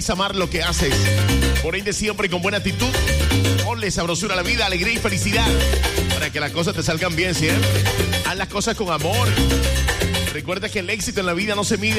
amar lo que haces. Por ende, siempre con buena actitud. Ponle sabrosura a la vida, alegría y felicidad. Para que las cosas te salgan bien siempre. Haz las cosas con amor. Recuerda que el éxito en la vida no se mide